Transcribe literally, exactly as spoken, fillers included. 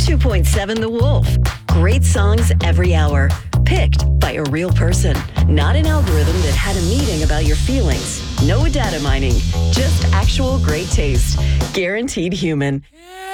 two point seven The Wolf. Great songs every hour. Picked by a real person. Not an algorithm that had a meeting about your feelings. No data mining. Just actual great taste. Guaranteed human.